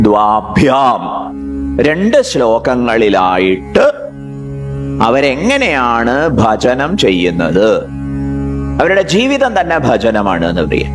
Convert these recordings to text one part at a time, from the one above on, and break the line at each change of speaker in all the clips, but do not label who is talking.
ദ്വാഭ്യാം 2 ശ്ലോകങ്ങളിലായിട്ട് അവരെങ്ങനെയാണ് ഭജനം ചെയ്യുന്നത്. അവരുടെ ജീവിതം തന്നെ ഭജനമാണ് എന്ന് പറയാം.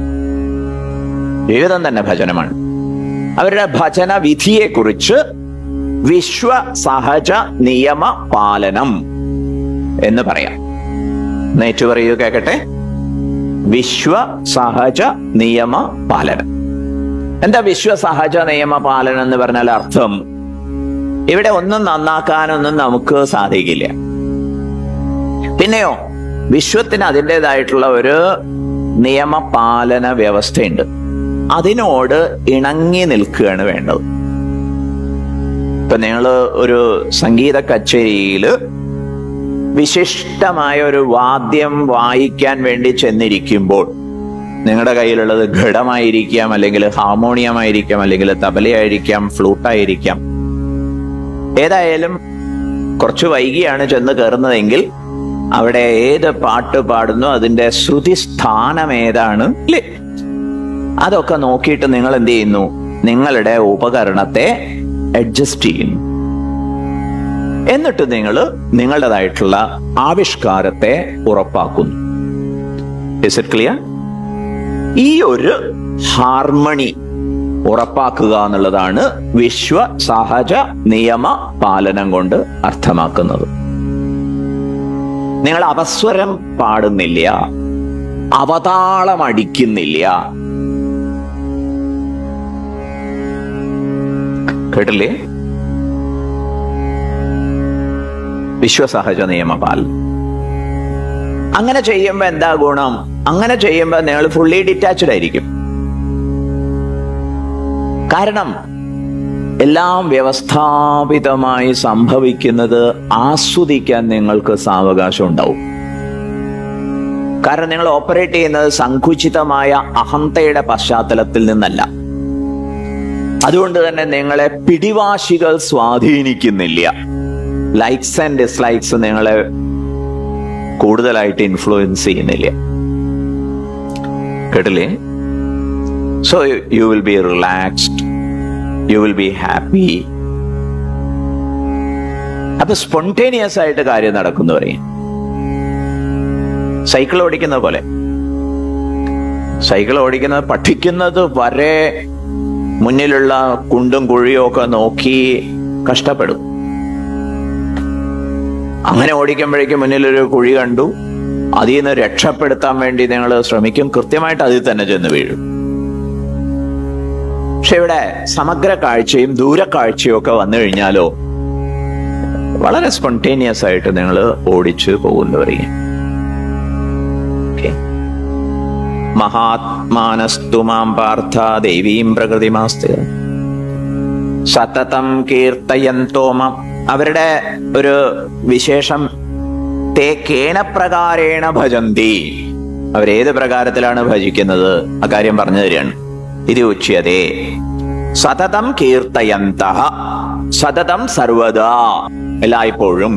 ജീവിതം തന്നെ ഭജനമാണ്. അവരുടെ ഭജന വിധിയെ കുറിച്ച് വിശ്വ സഹജ നിയമ പാലനം എന്ന് പറയാം. നേറ്റു പറയൂ, കേക്കട്ടെ. വിശ്വ സഹജ നിയമ പാലനം. എന്താ വിശ്വ സഹജ നിയമ പാലനം എന്ന് പറഞ്ഞാൽ അർത്ഥം? ഇവിടെ ഒന്നും നന്നാക്കാനൊന്നും നമുക്ക് സാധിക്കില്ല. പിന്നെയോ വിശ്വത്തിന് അതിൻ്റെതായിട്ടുള്ള ഒരു നിയമപാലന വ്യവസ്ഥയുണ്ട്. അതിനോട് ഇണങ്ങി നിൽക്കുകയാണ് വേണ്ടത്. ഇപ്പൊ നിങ്ങൾ ഒരു സംഗീത കച്ചേരിയിൽ വിശിഷ്ടമായ ഒരു വാദ്യം വായിക്കാൻ വേണ്ടി ചെന്നിരിക്കുമ്പോൾ നിങ്ങളുടെ കയ്യിലുള്ളത് ഘടമായിരിക്കാം, അല്ലെങ്കിൽ ഹാർമോണിയം ആയിരിക്കാം, അല്ലെങ്കിൽ തബലയായിരിക്കാം, ഫ്ലൂട്ടായിരിക്കാം. ഏതായാലും കുറച്ച് വൈകിയാണ് ചെന്ന് കയറുന്നതെങ്കിൽ അവിടെ ഏത് പാട്ട് പാടുന്നു, അതിന്റെ ശ്രുതി സ്ഥാനം ഏതാണ്, ഇല്ലേ, അതൊക്കെ നോക്കിയിട്ട് നിങ്ങൾ എന്ത് ചെയ്യുന്നു? നിങ്ങളുടെ ഉപകരണത്തെ അഡ്ജസ്റ്റ് ചെയ്യുന്നു. എന്നിട്ട് നിങ്ങൾ നിങ്ങളുടേതായിട്ടുള്ള ആവിഷ്കാരത്തെ ഉറപ്പാക്കുന്നു. Is it clear? ഈ ഒരു ഹാർമണി ഉറപ്പാക്കുക എന്നുള്ളതാണ് വിശ്വ സഹജ നിയമ പാലനം കൊണ്ട് അർത്ഥമാക്കുന്നത്. നിങ്ങൾ അപസ്വരം പാടുന്നില്ല, അവതാളം അടിക്കുന്നില്ല. കേട്ടില്ലേ? വിശ്വസഹജ നിയമപാലനം. അങ്ങനെ ചെയ്യുമ്പോ എന്താ ഗുണം? അങ്ങനെ ചെയ്യുമ്പോ നിങ്ങൾ ഫുള്ളി ഡിറ്റാച്ച്ഡ് ആയിരിക്കും. കാരണം എല്ലാം വ്യവസ്ഥാപിതമായി സംഭവിക്കുന്നത് ആസ്വദിക്കാൻ നിങ്ങൾക്ക് സാവകാശം ഉണ്ടാവും. കാരണം നിങ്ങൾ ഓപ്പറേറ്റ് ചെയ്യുന്നത് സങ്കുചിതമായ അഹന്തയുടെ പശ്ചാത്തലത്തിൽ നിന്നല്ല. അതുകൊണ്ട് തന്നെ നിങ്ങളെ പിടിവാശികൾ സ്വാധീനിക്കുന്നില്ല. ലൈക്സ് ആൻഡ് ഡിസ്ലൈക്സ് നിങ്ങളെ കൂടുതലായിട്ട് ഇൻഫ്ലുവൻസ് ചെയ്യുന്നില്ല. കേട്ടില്ലേ? So you will be relaxed, you will be happy. അപ്പൊ സ്പോണ്ടേനിയസ് ആയിട്ട് കാര്യം നടക്കുന്നു പറയും. സൈക്കിൾ ഓടിക്കുന്ന പോലെ. സൈക്കിൾ ഓടിക്കുന്നത് പഠിക്കുന്നത് വരെ മുന്നിലുള്ള കുണ്ടും കുഴിയും ഒക്കെ നോക്കി കഷ്ടപ്പെടും. അങ്ങനെ ഓടിക്കുമ്പോഴേക്കും മുന്നിലൊരു കുഴി കണ്ടു, അതിൽ നിന്ന് രക്ഷപ്പെടുത്താൻ വേണ്ടി നിങ്ങൾ ശ്രമിക്കും. കൃത്യമായിട്ട് അതിൽ തന്നെ ചെന്ന് വീഴും. പക്ഷെ ഇവിടെ സമഗ്ര കാഴ്ചയും ദൂരക്കാഴ്ചയും ഒക്കെ വന്നു കഴിഞ്ഞാലോ വളരെ സ്പോണ്ടേനിയസ് ആയിട്ട് നിങ്ങൾ ഓടിച്ചു പോകുന്നു പറയും. മഹാത്മാനസ്തു മാം പാർത്ഥ ദൈവീം പ്രകൃതിമാസ്തി സതതം കീർത്തയന്തോമം. അവരുടെ ഒരു വിശേഷം തേ കേന പ്രകാരേണ ഭജന്തി. അവരേത് പ്രകാരത്തിലാണ് ഭജിക്കുന്നത് അക്കാര്യം പറഞ്ഞു തരികയാണ്. ഇത് ഉച്യതേ സതതം കീർത്തയന്തഃ. സതതം സർവദാ, എല്ലായ്പ്പോഴും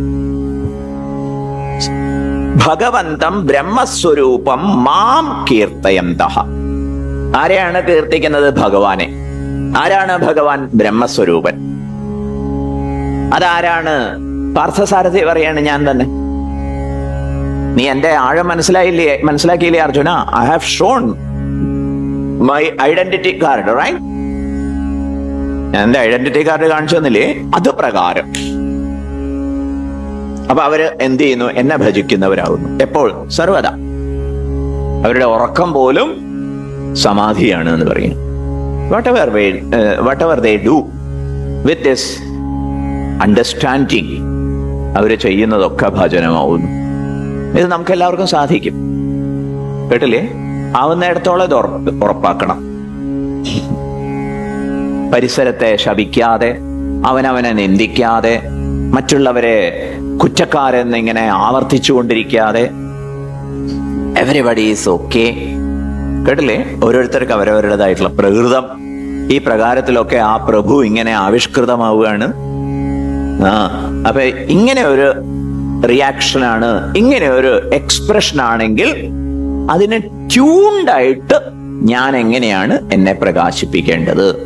ഭഗവന്തം ബ്രഹ്മസ്വരൂപം മാം കീർത്തയന്തഃ. ആരെയാണ് കീർത്തിക്കുന്നത്? ഭഗവാനെ. ആരാണ് ഭഗവാൻ? ബ്രഹ്മസ്വരൂപൻ. അതാരാണ്? പാർത്ഥസാരഥി പറയാണ്, ഞാൻ തന്നെ. നീ എന്റെ ആഴം മനസ്സിലാക്കിയില്ലേ Arjuna? I have shown my identity card, right? ഞാൻ എന്റെ ഐഡന്റിറ്റി കാർഡ് കാണിച്ചു തന്നില്ലേ? അത് പ്രകാരം. അപ്പൊ അവര് എന്ത് ചെയ്യുന്നു? എന്നെ ഭജിക്കുന്നവരാകുന്നു. എപ്പോൾ? സർവദാ. അവരുടെ ഉറക്കം പോലും സമാധിയാണ് എന്ന് പറയും. whatever they do with this understanding, അവര് ചെയ്യുന്നതൊക്കെ ഭജനമാവുന്നു. ഇത് നമുക്ക് എല്ലാവർക്കും സാധിക്കും. കേട്ടില്ലേ? ആവുന്നിടത്തോളം ഇത് ഉറപ്പാക്കണം. പരിസരത്തെ ശപിക്കാതെ, അവനവനെ നിന്ദിക്കാതെ, മറ്റുള്ളവരെ കുറ്റക്കാരെന്നിങ്ങനെ ആവർത്തിച്ചുകൊണ്ടിരിക്കാതെ, എവരിബഡി ഈസ് ഓക്കെ. കേട്ടില്ലേ? ഓരോരുത്തർക്ക് അവരവരുടേതായിട്ടുള്ള പ്രകൃതം. ഈ പ്രകാരത്തിലൊക്കെ ആ പ്രഭു ഇങ്ങനെ ആവിഷ്കൃതമാവുകയാണ്. അപ്പൊ ഇങ്ങനെ ഒരു റിയാക്ഷനാണ്, ഇങ്ങനെ ഒരു എക്സ്പ്രഷൻ ആണെങ്കിൽ അതിന് ട്യൂൺഡ് ആയിട്ട് ഞാൻ എങ്ങനെയാണ് എന്നെ പ്രകാശിപ്പിക്കേണ്ടത്,